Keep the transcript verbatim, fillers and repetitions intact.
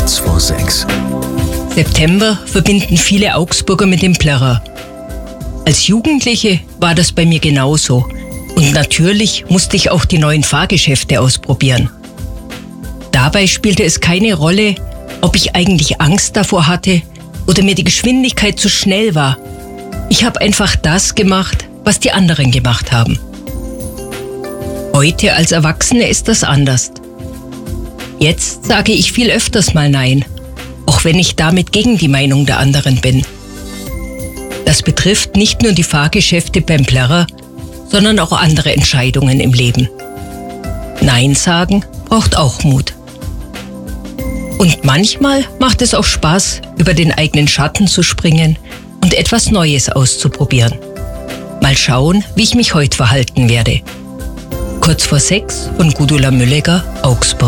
Kurz vor sechs. September verbinden viele Augsburger mit dem Plärrer. Als Jugendliche war das bei mir genauso. Und natürlich musste ich auch die neuen Fahrgeschäfte ausprobieren. Dabei spielte es keine Rolle, ob ich eigentlich Angst davor hatte oder mir die Geschwindigkeit zu schnell war. Ich habe einfach das gemacht, was die anderen gemacht haben. Heute als Erwachsene ist das anders. Jetzt sage ich viel öfters mal Nein, auch wenn ich damit gegen die Meinung der anderen bin. Das betrifft nicht nur die Fahrgeschäfte beim Plärrer, sondern auch andere Entscheidungen im Leben. Nein sagen braucht auch Mut. Und manchmal macht es auch Spaß, über den eigenen Schatten zu springen und etwas Neues auszuprobieren. Mal schauen, wie ich mich heute verhalten werde. Kurz vor sechs von Gudula Müllegger, Augsburg.